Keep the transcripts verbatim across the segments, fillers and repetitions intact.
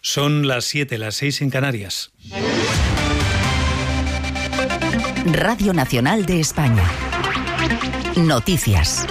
Son las siete, las seis en Canarias. Radio Nacional de España. Noticias.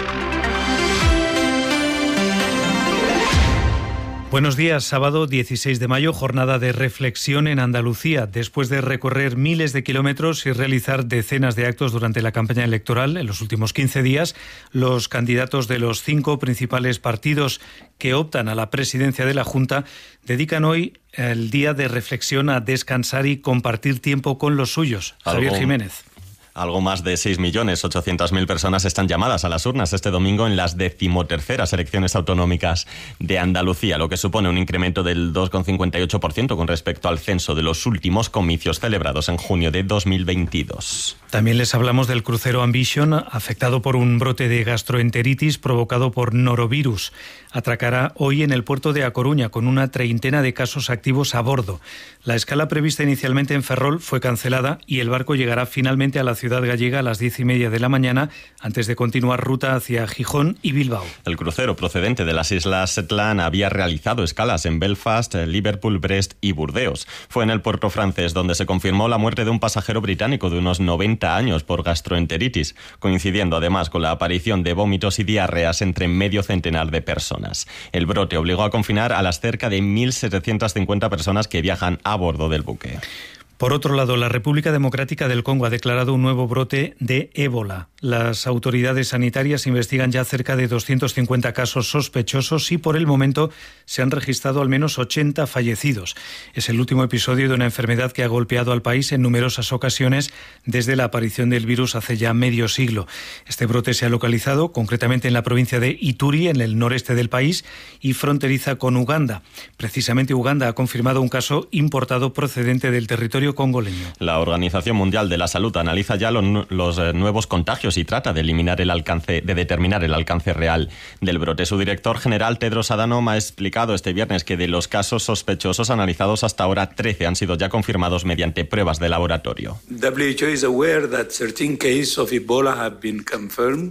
Buenos días, sábado dieciséis de mayo, jornada de reflexión en Andalucía. Después de recorrer miles de kilómetros y realizar decenas de actos durante la campaña electoral en los últimos quince días, los candidatos de los cinco principales partidos que optan a la presidencia de la Junta dedican hoy el día de reflexión a descansar y compartir tiempo con los suyos. Javier Algo... Jiménez. Algo más de seis millones ochocientas mil personas están llamadas a las urnas este domingo en las decimoterceras elecciones autonómicas de Andalucía, lo que supone un incremento del dos coma cincuenta y ocho por ciento con respecto al censo de los últimos comicios celebrados en junio de dos mil veintidós. También les hablamos del crucero Ambition, afectado por un brote de gastroenteritis provocado por norovirus. Atracará hoy en el puerto de A Coruña con una treintena de casos activos a bordo. La escala prevista inicialmente en Ferrol fue cancelada y el barco llegará finalmente a la ciudad gallega a las diez y media de la mañana antes de continuar ruta hacia Gijón y Bilbao. El crucero procedente de las Islas Shetland había realizado escalas en Belfast, Liverpool, Brest y Burdeos. Fue en el puerto francés donde se confirmó la muerte de un pasajero británico de unos noventa años por gastroenteritis, coincidiendo además con la aparición de vómitos y diarreas entre medio centenar de personas. El brote obligó a confinar a las cerca de mil setecientas cincuenta personas que viajan a bordo del buque. Por otro lado, la República Democrática del Congo ha declarado un nuevo brote de ébola. Las autoridades sanitarias investigan ya cerca de doscientos cincuenta casos sospechosos y por el momento se han registrado al menos ochenta fallecidos. Es el último episodio de una enfermedad que ha golpeado al país en numerosas ocasiones desde la aparición del virus hace ya medio siglo. Este brote se ha localizado concretamente en la provincia de Ituri, en el noreste del país, y fronteriza con Uganda. Precisamente Uganda ha confirmado un caso importado procedente del territorio congoleño. La Organización Mundial de la Salud analiza ya los, los eh, nuevos contagios y trata de eliminar el alcance, de determinar el alcance real del brote. Su director general, Tedros Adhanom, ha explicado este viernes que de los casos sospechosos analizados hasta ahora, trece han sido ya confirmados mediante pruebas de laboratorio. W H O is aware that certain cases of Ebola have been confirmed.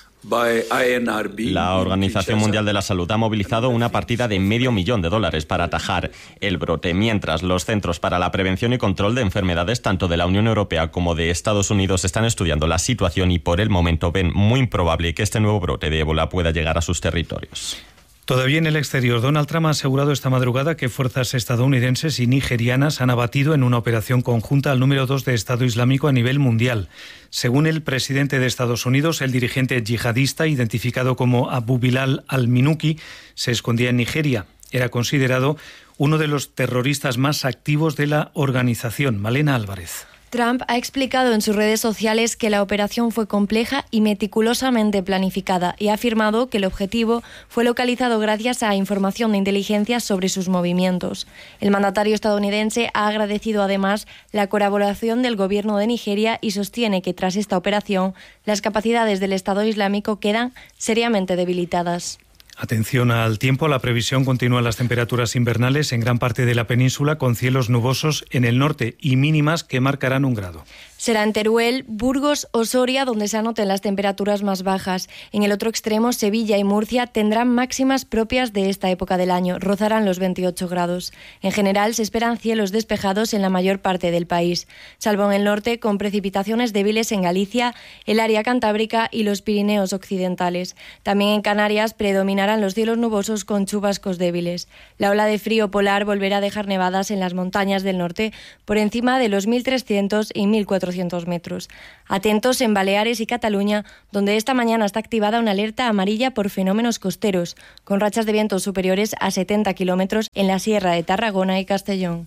La Organización Mundial de la Salud ha movilizado una partida de medio millón de dólares para atajar el brote, mientras los Centros para la Prevención y Control de Enfermedades, tanto de la Unión Europea como de Estados Unidos, están estudiando la situación y por el momento ven muy improbable que este nuevo brote de ébola pueda llegar a sus territorios. Todavía en el exterior, Donald Trump ha asegurado esta madrugada que fuerzas estadounidenses y nigerianas han abatido en una operación conjunta al número dos de Estado Islámico a nivel mundial. Según el presidente de Estados Unidos, el dirigente yihadista, identificado como Abu Bilal al-Minuki, se escondía en Nigeria. Era considerado uno de los terroristas más activos de la organización. Malena Álvarez. Trump ha explicado en sus redes sociales que la operación fue compleja y meticulosamente planificada y ha afirmado que el objetivo fue localizado gracias a información de inteligencia sobre sus movimientos. El mandatario estadounidense ha agradecido además la colaboración del gobierno de Nigeria y sostiene que tras esta operación las capacidades del Estado Islámico quedan seriamente debilitadas. Atención al tiempo, la previsión continúa las temperaturas invernales en gran parte de la península con cielos nubosos en el norte y mínimas que marcarán un grado. Será en Teruel, Burgos o Soria donde se anoten las temperaturas más bajas. En el otro extremo, Sevilla y Murcia tendrán máximas propias de esta época del año, rozarán los veintiocho grados. En general, se esperan cielos despejados en la mayor parte del país, salvo en el norte con precipitaciones débiles en Galicia, el área cantábrica y los Pirineos occidentales. También en Canarias predominarán los cielos nubosos con chubascos débiles. La ola de frío polar volverá a dejar nevadas en las montañas del norte por encima de los mil trescientos y mil cuatrocientos metros. Atentos en Baleares y Cataluña, donde esta mañana está activada una alerta amarilla por fenómenos costeros, con rachas de vientos superiores a setenta kilómetros en la Sierra de Tarragona y Castellón.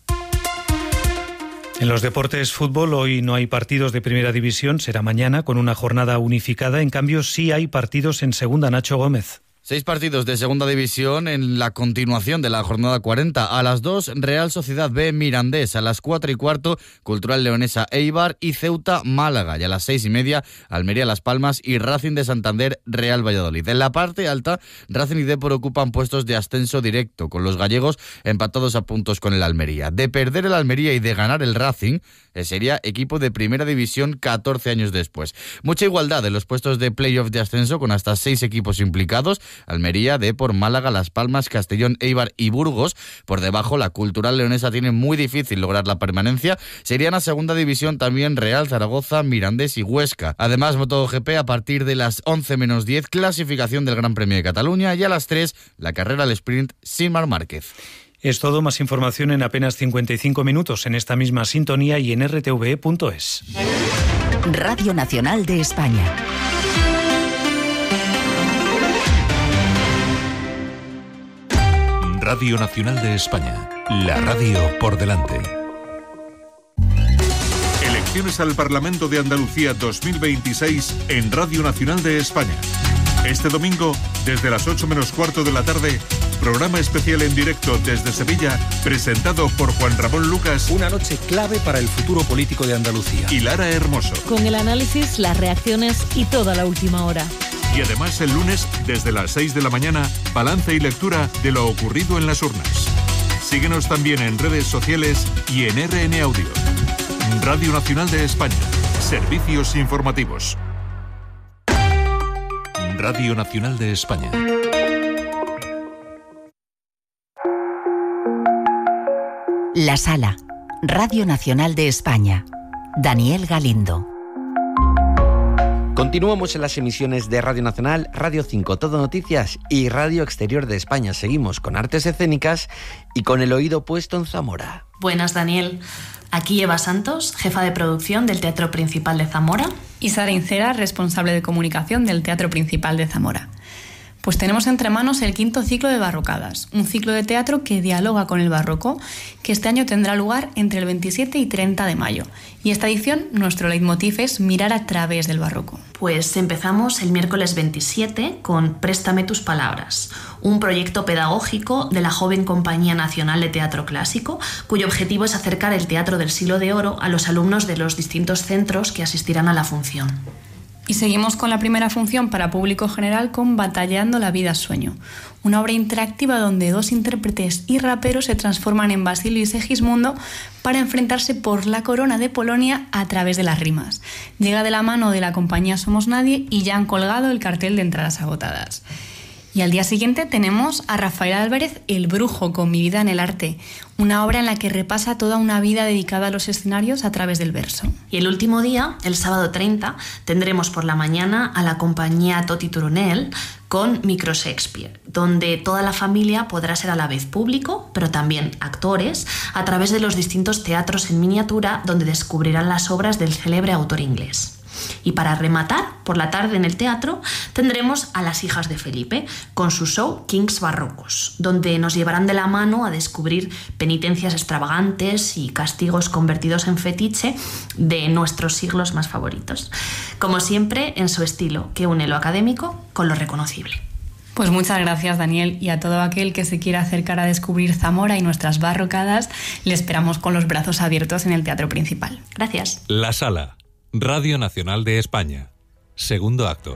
En los deportes fútbol, hoy no hay partidos de primera división, será mañana con una jornada unificada. En cambio, sí hay partidos en segunda. Nacho Gómez. Seis partidos de segunda división en la continuación de la jornada cuarenta. A las dos, Real Sociedad B Mirandés. A las cuatro y cuarto, Cultural Leonesa Eibar y Ceuta Málaga. Y a las seis y media, Almería Las Palmas y Racing de Santander Real Valladolid. En la parte alta, Racing y Depor ocupan puestos de ascenso directo, con los gallegos empatados a puntos con el Almería. De perder el Almería y de ganar el Racing, sería equipo de primera división catorce años después. Mucha igualdad en los puestos de playoff de ascenso, con hasta seis equipos implicados. Almería, Depor, Málaga, Las Palmas, Castellón, Eibar y Burgos. Por debajo, la Cultural Leonesa tiene muy difícil lograr la permanencia. Serían a segunda división también Real, Zaragoza, Mirandés y Huesca. Además, MotoGP a partir de las once menos diez, clasificación del Gran Premio de Cataluña, y a las tres, la carrera al sprint sin Marc Márquez. Es todo, más información en apenas cincuenta y cinco minutos en esta misma sintonía y en r t v e punto es. Radio Nacional de España. Radio Nacional de España, la radio por delante. Elecciones al Parlamento de Andalucía dos mil veintiséis en Radio Nacional de España. Este domingo, desde las ocho menos cuarto de la tarde, programa especial en directo desde Sevilla, presentado por Juan Ramón Lucas. Una noche clave para el futuro político de Andalucía. Y Lara Hermoso. Con el análisis, las reacciones y toda la última hora. Y además el lunes, desde las seis de la mañana, balance y lectura de lo ocurrido en las urnas. Síguenos también en redes sociales y en R N Audio. Radio Nacional de España. Servicios informativos. Radio Nacional de España. La Sala. Radio Nacional de España. Daniel Galindo. Continuamos en las emisiones de Radio Nacional, Radio cinco, Todo Noticias y Radio Exterior de España. Seguimos con artes escénicas y con el oído puesto en Zamora. Buenas, Daniel. Aquí Eva Santos, jefa de producción del Teatro Principal de Zamora. Y Sara Incera, responsable de comunicación del Teatro Principal de Zamora. Pues tenemos entre manos el quinto ciclo de Barrocadas, un ciclo de teatro que dialoga con el barroco, que este año tendrá lugar entre el veintisiete y treinta de mayo. Y esta edición, nuestro leitmotiv es mirar a través del barroco. Pues empezamos el miércoles veintisiete con Préstame tus palabras, un proyecto pedagógico de la joven Compañía Nacional de Teatro Clásico, cuyo objetivo es acercar el teatro del siglo de oro a los alumnos de los distintos centros que asistirán a la función. Y seguimos con la primera función para público general con Batallando la vida sueño, una obra interactiva donde dos intérpretes y raperos se transforman en Basilio y Segismundo para enfrentarse por la corona de Polonia a través de las rimas. Llega de la mano de la compañía Somos Nadie y ya han colgado el cartel de entradas agotadas. Y al día siguiente tenemos a Rafael Álvarez, El Brujo, con Mi vida en el arte, una obra en la que repasa toda una vida dedicada a los escenarios a través del verso. Y el último día, el sábado treinta, tendremos por la mañana a la compañía Toti Turonel con Micro Shakespeare, donde toda la familia podrá ser a la vez público, pero también actores, a través de los distintos teatros en miniatura donde descubrirán las obras del célebre autor inglés. Y para rematar, por la tarde en el teatro, tendremos a las hijas de Felipe con su show Kings Barrocos, donde nos llevarán de la mano a descubrir penitencias extravagantes y castigos convertidos en fetiche de nuestros siglos más favoritos. Como siempre, en su estilo, que une lo académico con lo reconocible. Pues muchas gracias, Daniel, y a todo aquel que se quiera acercar a descubrir Zamora y nuestras barrocadas, le esperamos con los brazos abiertos en el Teatro Principal. Gracias. La Sala. Radio Nacional de España. Segundo acto.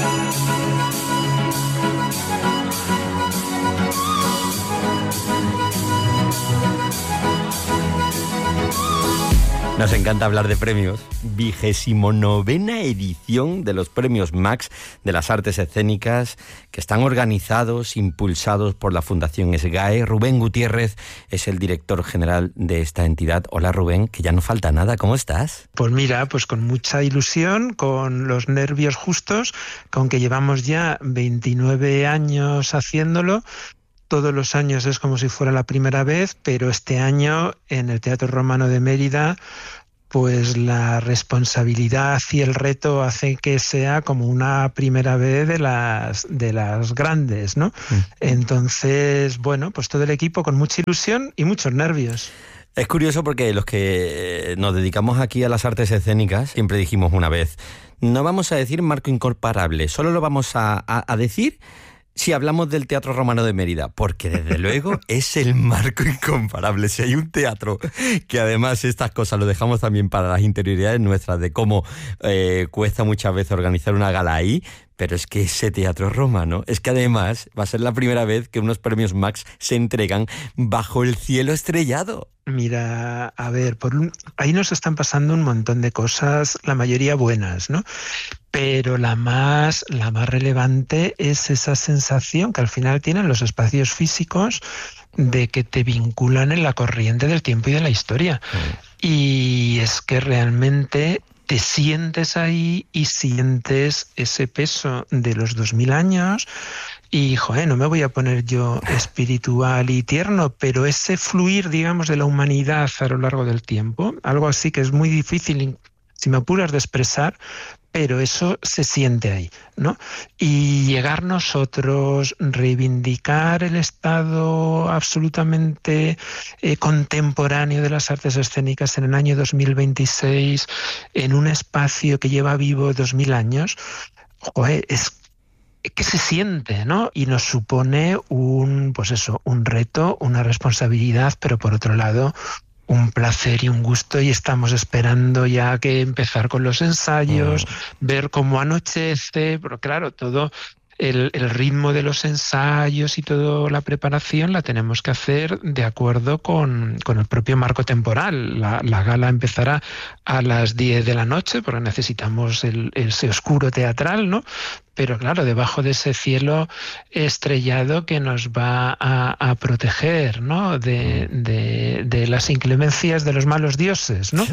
Nos encanta hablar de premios. Vigésimo novena edición de los premios Max de las artes escénicas, que están organizados, impulsados por la Fundación SGAE. Rubén Gutiérrez es el director general de esta entidad. Hola, Rubén, que ya no falta nada. ¿Cómo estás? Pues mira, pues con mucha ilusión, con los nervios justos, con que llevamos ya veintinueve años haciéndolo. Todos los años es como si fuera la primera vez, pero este año en el Teatro Romano de Mérida, pues la responsabilidad y el reto hace que sea como una primera vez de las de las grandes, ¿no? Mm. Entonces, bueno, pues todo el equipo con mucha ilusión y muchos nervios. Es curioso porque los que nos dedicamos aquí a las artes escénicas siempre dijimos una vez, no vamos a decir marco incomparable, solo lo vamos a, a, a decir si hablamos del Teatro Romano de Mérida, porque desde luego es el marco incomparable. Si hay un teatro que además estas cosas lo dejamos también para las interioridades nuestras, de cómo eh, cuesta muchas veces organizar una gala ahí, Pero es que ese Teatro Romano, es que además va a ser la primera vez que unos premios Max se entregan bajo el cielo estrellado. Mira, a ver, por un, ahí nos están pasando un montón de cosas, la mayoría buenas, ¿no? Pero la más, la más relevante es esa sensación que al final tienen los espacios físicos de que te vinculan en la corriente del tiempo y de la historia. Mm. Y es que realmente te sientes ahí y sientes ese peso de los dos mil años y, joder, no me voy a poner yo espiritual y tierno, pero ese fluir, digamos, de la humanidad a lo largo del tiempo, algo así que es muy difícil, si me apuras, de expresar, pero eso se siente ahí, ¿no? Y llegar nosotros, reivindicar el estado absolutamente eh, contemporáneo de las artes escénicas en el año dos mil veintiséis, en un espacio que lleva vivo dos mil años, joder, es que se siente, ¿no? Y nos supone un, pues eso, un reto, una responsabilidad, pero por otro lado, un placer y un gusto, y estamos esperando ya que empezar con los ensayos, mm. ver cómo anochece, pero claro, todo el, el ritmo de los ensayos y toda la preparación la tenemos que hacer de acuerdo con, con el propio marco temporal. La, la gala empezará a las diez de la noche, porque necesitamos el, ese oscuro teatral, ¿no? Pero claro, debajo de ese cielo estrellado que nos va a, a proteger, ¿no? De, de, de las inclemencias de los malos dioses, ¿no?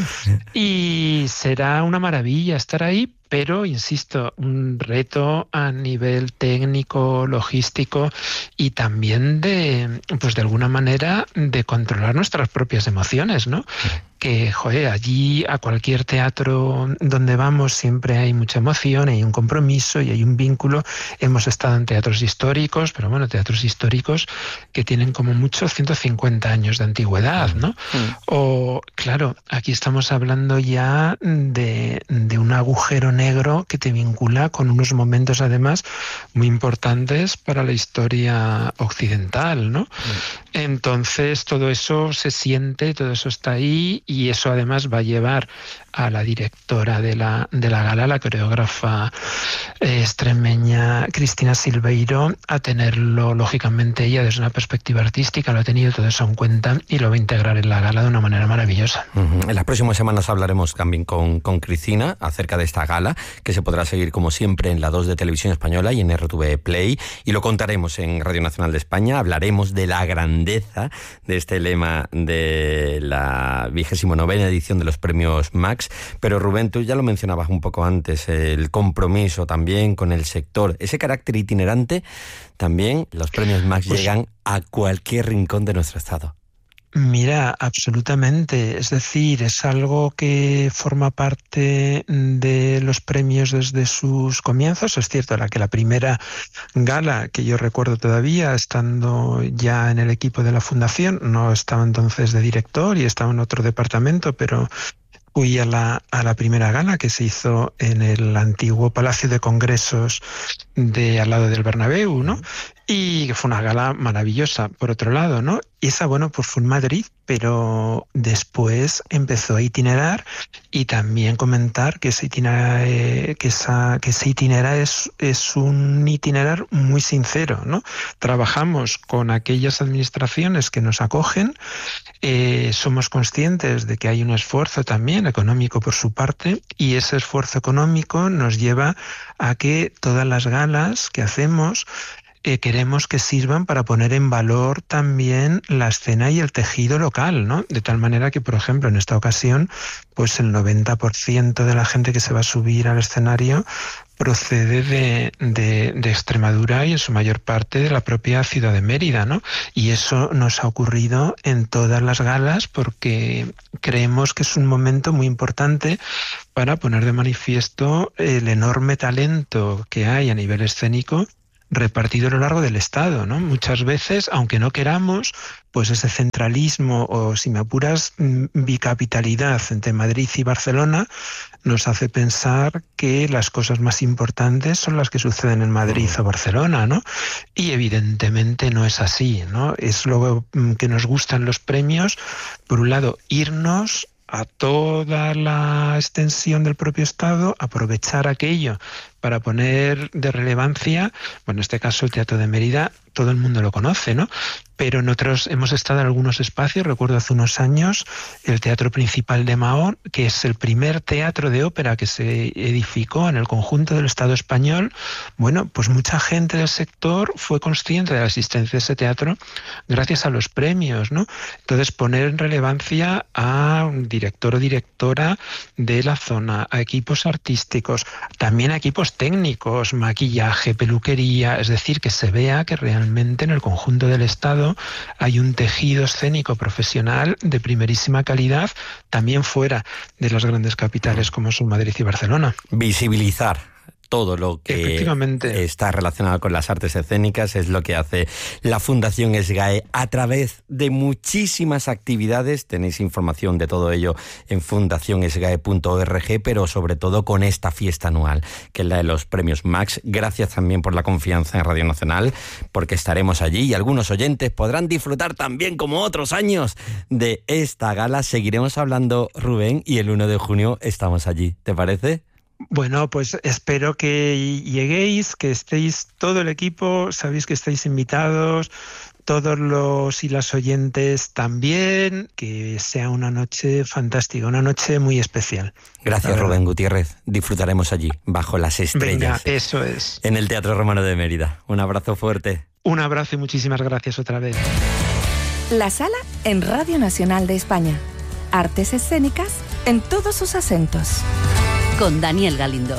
Y será una maravilla estar ahí, pero, insisto, un reto a nivel técnico, logístico y también de, pues de alguna manera, de controlar nuestras propias emociones, ¿no? Que, joder, allí a cualquier teatro donde vamos siempre hay mucha emoción, hay un compromiso y hay un vínculo. Hemos estado en teatros históricos, pero bueno, teatros históricos que tienen como mucho ciento cincuenta años de antigüedad, ¿no? Mm. O, claro, aquí estamos hablando ya de, de un agujero negro que te vincula con unos momentos además muy importantes para la historia occidental, ¿no? Mm. Entonces todo eso se siente, todo eso está ahí, y eso además va a llevar a la directora de la, de la gala, la coreógrafa eh, extremeña Cristina Silveiro, a tenerlo, lógicamente, ella desde una perspectiva artística, lo ha tenido todo eso en cuenta y lo va a integrar en la gala de una manera maravillosa. Uh-huh. En las próximas semanas hablaremos también con, con Cristina acerca de esta gala, que se podrá seguir como siempre en la dos de Televisión Española y en R T V Play, y lo contaremos en Radio Nacional de España. Hablaremos de la grandeza de este lema de la vigésima novena edición de los premios Max. Pero Rubén, tú ya lo mencionabas un poco antes, el compromiso también con el sector, ese carácter itinerante, también los premios Max pues, llegan a cualquier rincón de nuestro estado. Mira, absolutamente. Es decir, es algo que forma parte de los premios desde sus comienzos. Es cierto, la que la primera gala, que yo recuerdo todavía, estando ya en el equipo de la Fundación, no estaba entonces de director y estaba en otro departamento, pero fui a la, a la primera gala que se hizo en el antiguo Palacio de Congresos de al lado del Bernabéu, ¿no? Y que fue una gala maravillosa, por otro lado, ¿no? Y esa, bueno, pues fue en Madrid, pero después empezó a itinerar, y también comentar que ese itinerar, eh, que esa, que ese itinerar es, es un itinerar muy sincero, ¿no? Trabajamos con aquellas administraciones que nos acogen, eh, somos conscientes de que hay un esfuerzo también económico por su parte, y ese esfuerzo económico nos lleva a que todas las galas que hacemos Eh, queremos que sirvan para poner en valor también la escena y el tejido local, ¿no? De tal manera que, por ejemplo, en esta ocasión, pues el noventa por ciento de la gente que se va a subir al escenario procede de, de, de Extremadura y en su mayor parte de la propia ciudad de Mérida, ¿no? Y eso nos ha ocurrido en todas las galas porque creemos que es un momento muy importante para poner de manifiesto el enorme talento que hay a nivel escénico repartido a lo largo del Estado, ¿no? Muchas veces, aunque no queramos, pues ese centralismo o, si me apuras, bicapitalidad entre Madrid y Barcelona nos hace pensar que las cosas más importantes son las que suceden en Madrid o Barcelona, ¿no? Y evidentemente no es así, ¿no? Es lo que nos gustan los premios, por un lado, irnos a toda la extensión del propio Estado, aprovechar aquello para poner de relevancia, bueno, en este caso el Teatro de Mérida, todo el mundo lo conoce, ¿no? Pero nosotros hemos estado en algunos espacios, recuerdo hace unos años, el Teatro Principal de Mahón, que es el primer teatro de ópera que se edificó en el conjunto del Estado español. Bueno, pues mucha gente del sector fue consciente de la existencia de ese teatro gracias a los premios, ¿no? Entonces, poner en relevancia a un director o directora de la zona, a equipos artísticos, también a equipos técnicos, maquillaje, peluquería, es decir, que se vea que realmente en el conjunto del Estado hay un tejido escénico profesional de primerísima calidad, también fuera de las grandes capitales como son Madrid y Barcelona. Visibilizar todo lo que está relacionado con las artes escénicas es lo que hace la Fundación SGAE a través de muchísimas actividades. Tenéis información de todo ello en fundación s g a e punto org, pero sobre todo con esta fiesta anual, que es la de los premios Max. Gracias también por la confianza en Radio Nacional, porque estaremos allí y algunos oyentes podrán disfrutar también, como otros años, de esta gala. Seguiremos hablando, Rubén, y el uno de junio estamos allí. ¿Te parece? Bueno, pues espero que lleguéis, que estéis todo el equipo, sabéis que estáis invitados, todos los y las oyentes también, que sea una noche fantástica, una noche muy especial. Gracias, Rubén Gutiérrez. Disfrutaremos allí, bajo las estrellas. Venga, eso es. En el Teatro Romano de Mérida. Un abrazo fuerte. Un abrazo y muchísimas gracias otra vez. La Sala en Radio Nacional de España. Artes escénicas en todos sus acentos. Con Daniel Galindo.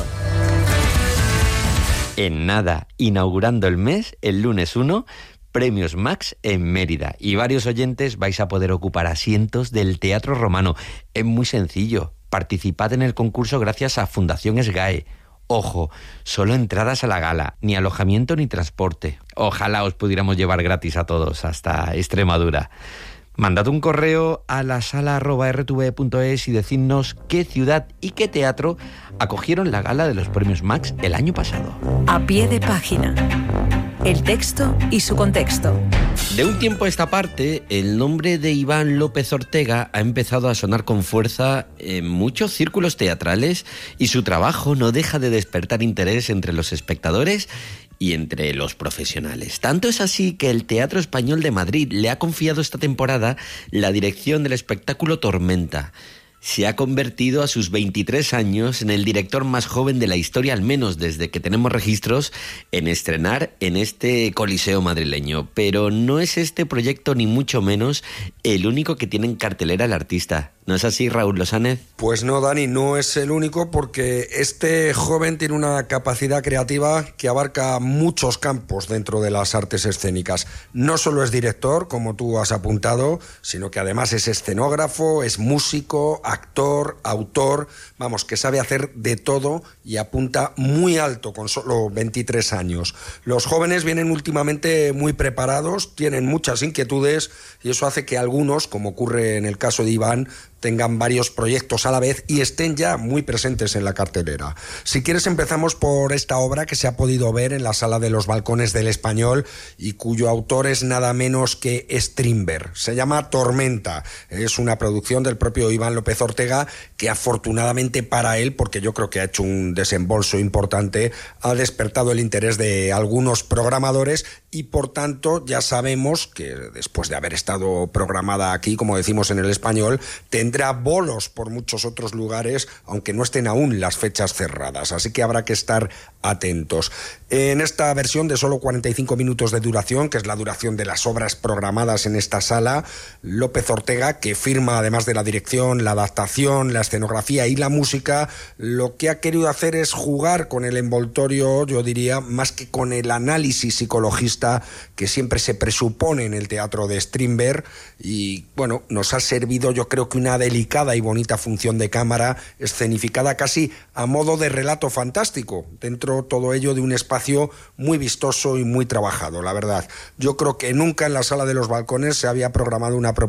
En nada, inaugurando el mes, el lunes uno, Premios Max en Mérida. Y varios oyentes vais a poder ocupar asientos del Teatro Romano. Es muy sencillo. Participad en el concurso gracias a Fundación SGAE. Ojo, solo entradas a la gala, ni alojamiento ni transporte. Ojalá os pudiéramos llevar gratis a todos hasta Extremadura. Mandad un correo a la sala arroba r t v punto es y decidnos qué ciudad y qué teatro acogieron la gala de los Premios Max el año pasado. A pie de página. El texto y su contexto. De un tiempo a esta parte, el nombre de Iván López Ortega ha empezado a sonar con fuerza en muchos círculos teatrales y su trabajo no deja de despertar interés entre los espectadores y entre los profesionales. Tanto es así que el Teatro Español de Madrid le ha confiado esta temporada la dirección del espectáculo Tormenta. Se ha convertido a sus veintitrés años en el director más joven de la historia, al menos desde que tenemos registros, en estrenar en este coliseo madrileño. Pero no es este proyecto, ni mucho menos, el único que tiene en cartelera el artista. ¿No es así, Raúl Losánez? Pues no, Dani, no es el único, porque este joven tiene una capacidad creativa que abarca muchos campos dentro de las artes escénicas. No solo es director, como tú has apuntado, sino que además es escenógrafo, es músico, actor, autor, vamos, que sabe hacer de todo y apunta muy alto con solo veintitrés años. Los jóvenes vienen últimamente muy preparados, tienen muchas inquietudes y eso hace que algunos, como ocurre en el caso de Iván, tengan varios proyectos a la vez y estén ya muy presentes en la cartelera. Si quieres, empezamos por esta obra que se ha podido ver en la Sala de los Balcones del Español y cuyo autor es nada menos que Strindberg. Se llama Tormenta. Es una producción del propio Iván López Ortega que, afortunadamente para él, porque yo creo que ha hecho un desembolso importante, ha despertado el interés de algunos programadores y, por tanto, ya sabemos que después de haber estado programada aquí, como decimos en el Español, tendrá bolos por muchos otros lugares, aunque no estén aún las fechas cerradas, así que habrá que estar atentos. En esta versión de solo cuarenta y cinco minutos de duración, que es la duración de las obras programadas en esta sala, López Ortega, que firma además de la dirección, la adaptación, la escenografía y la música, lo que ha querido hacer es jugar con el envoltorio, yo diría, más que con el análisis psicologista que siempre se presupone en el teatro de Strindberg, y bueno, nos ha servido, yo creo que una delicada y bonita función de cámara escenificada casi a modo de relato fantástico, dentro todo ello de un espacio muy vistoso y muy trabajado, la verdad. Yo creo que nunca en la Sala de los Balcones se había programado una propuesta